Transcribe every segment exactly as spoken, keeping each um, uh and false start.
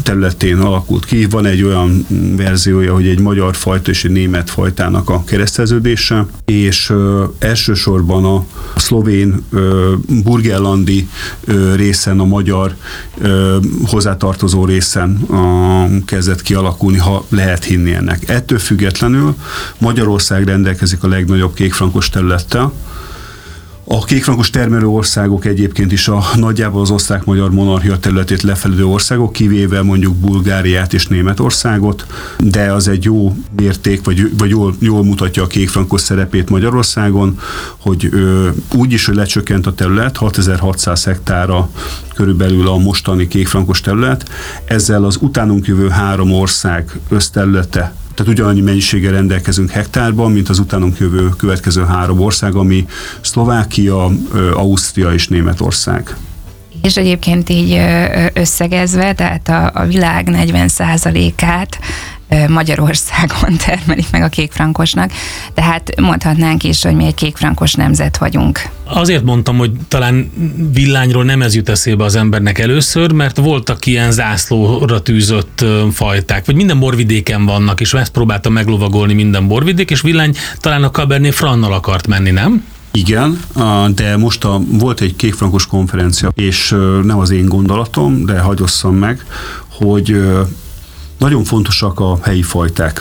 területén alakult ki. Van egy olyan verziója, hogy egy magyar fajta és egy német fajtának a kereszteződése, és ö, elsősorban a szlovén ö, burgenlandi ö, részen, a magyar ö, hozzátartozó részen a, kezdett kialakulni, ha lehet hinni ennek. Ettől függetlenül Magyarország rendelkezik a legnagyobb kékfrankos területtel. A kékfrankos termelő országok egyébként is a nagyjából az osztrák-magyar monarchia területét lefedő országok, kivéve mondjuk Bulgáriát és Németországot, de az egy jó mérték, vagy, vagy jól, jól mutatja a kékfrankos szerepét Magyarországon, hogy ö, úgy is, hogy lecsökkent a terület, hatezer-hatszáz hektárra körülbelül a mostani kékfrankos terület, ezzel az utánunk jövő három ország összterülete, tehát ugyanannyi mennyiséggel rendelkezünk hektárban, mint az utánunk jövő következő három ország, ami Szlovákia, Ausztria és Németország. És egyébként így összegezve, tehát a, a világ negyven százalékát Magyarországon termelik meg a kékfrankosnak, tehát mondhatnánk is, hogy mi egy kékfrankos nemzet vagyunk. Azért mondtam, hogy talán villányról nem ez jut eszébe az embernek először, mert voltak ilyen zászlóra tűzött fajták, vagy minden borvidéken vannak, és ezt próbáltam meglovagolni minden borvidék, és villány talán a Cabernet Franc-nal akart menni, nem? Igen, de most a, volt egy kékfrankos konferencia, és nem az én gondolatom, de hagyosszam meg, hogy nagyon fontosak a helyi fajták.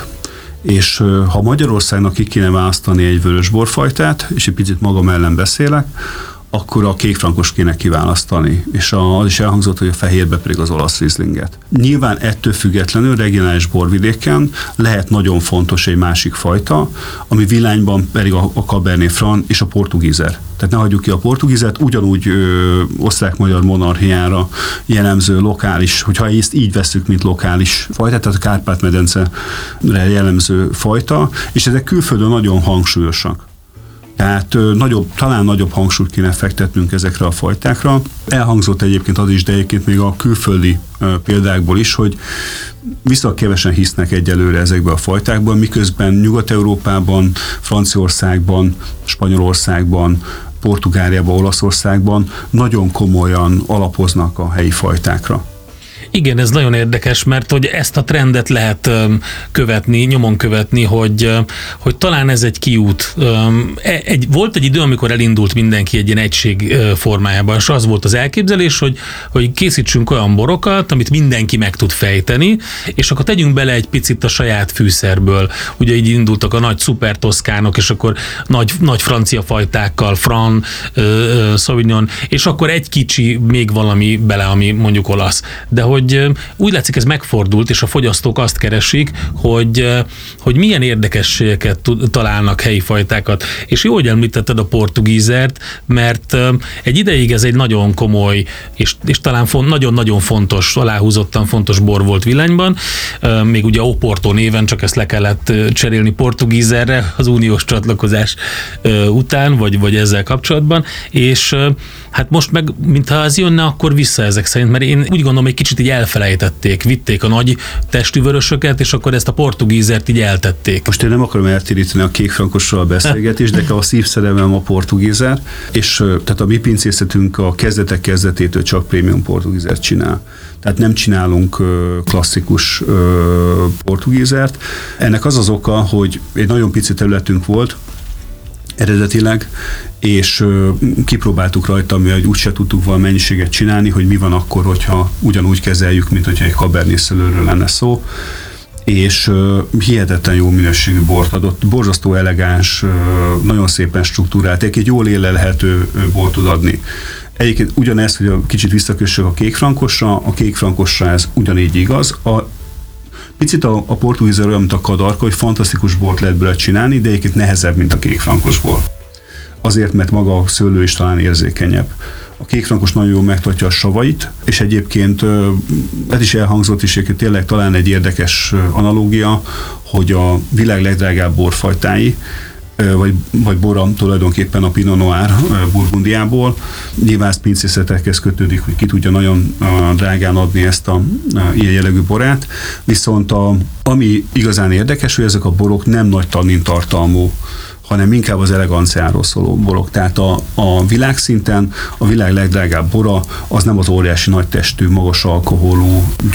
És ha Magyarországnak ki kéne választani egy vörösborfajtát, és egy picit magam ellen beszélek, akkor a kékfrankos kéne kiválasztani. És az is elhangzott, hogy a fehérbe pedig az olasz rizlinget. Nyilván ettől függetlenül regionális borvidéken lehet nagyon fontos egy másik fajta, ami villányban pedig a, a Cabernet Franc és a portugízer. Tehát ne hagyjuk ki a portugízet, ugyanúgy ö, osztrák-magyar monarchiára jellemző lokális, hogyha ezt így vesszük, mint lokális fajta, tehát a Kárpát-medencre jellemző fajta, és ezek külföldön nagyon hangsúlyosak. Tehát ö, nagyobb, talán nagyobb hangsúlyt kéne fektetnünk ezekre a fajtákra. Elhangzott egyébként az is, de egyébként még a külföldi ö, példákból is, hogy viszonylag kevesen hisznek egyelőre ezekbe a fajtákban, miközben Nyugat-Európában, Franciaországban, Spanyolországban, Portugáliában, Olaszországban nagyon komolyan alapoznak a helyi fajtákra. Igen, ez nagyon érdekes, mert hogy ezt a trendet lehet követni, nyomon követni, hogy, hogy talán ez egy kiút. Egy, volt egy idő, amikor elindult mindenki egy ilyen egység formájában, és az volt az elképzelés, hogy, hogy készítsünk olyan borokat, amit mindenki meg tud fejteni, és akkor tegyünk bele egy picit a saját fűszerből. Ugye így indultak a nagy szuper toszkánok, és akkor nagy, nagy francia fajtákkal, Franc, Sauvignon, és akkor egy kicsi még valami bele, ami mondjuk olasz. De hogy úgy látszik, ez megfordult, és a fogyasztók azt keresik, hogy, hogy milyen érdekességeket találnak helyi fajtákat. És jó, hogy említetted a portugízert, mert egy ideig ez egy nagyon komoly, és, és talán font, nagyon-nagyon fontos, aláhúzottan fontos bor volt Villányban. Még ugye Oporto néven, csak ezt le kellett cserélni portugízerre az uniós csatlakozás után, vagy, vagy ezzel kapcsolatban, és hát most meg, mintha ez jönne, akkor vissza ezek szerint, mert én úgy gondolom, egy kicsit így elfelejtették, vitték a nagy testű vörösöket, és akkor ezt a portugízert így eltették. Most én nem akarom eltéríteni a kékfrankosról a beszélgetést, de a szívszerelmem a portugízer, és tehát a mi pincészetünk a kezdetek kezdetétől csak prémium portugízert csinál. Tehát nem csinálunk klasszikus portugízert. Ennek az az oka, hogy egy nagyon pici területünk volt, eredetileg, és ö, kipróbáltuk rajta, mi úgyse tudtuk valami mennyiséget csinálni, hogy mi van akkor, hogyha ugyanúgy kezeljük, mint hogyha egy Cabernet szőlőről lenne szó, és ö, hihetetlen jó minőségű bort adott, borzasztó elegáns, ö, nagyon szépen struktúrált, egy jól élelhető bort tud adni. Egyébként ugyanezt, hogy a kicsit visszakössük a kékfrankosra, a kékfrankosra ez ugyanígy igaz. A Picit a, a portugízer olyan, mint a kadarka, hogy fantasztikus bort lehet belőle csinálni, de egyébként nehezebb, mint a kékfrankos bor. Azért, mert maga a szőlő is talán érzékenyebb. A kékfrankos nagyon jól megtartja a savait, és egyébként ez is elhangzott, és egyébként tényleg talán egy érdekes analógia, hogy a világ legdrágább borfajtái, vagy, vagy bora tulajdonképpen a Pinot Noir Burgundiából. Nyilván ez pincészetekhez kötődik, hogy ki tudja nagyon drágán adni ezt a, a ilyen jellegű borát, viszont a, ami igazán érdekes, hogy ezek a borok nem nagy tannin tartalmú, hanem inkább az eleganciáról szóló borok. Tehát a, a világszinten a világ legdrágább bora az nem az óriási nagytestű, magas alkoholú,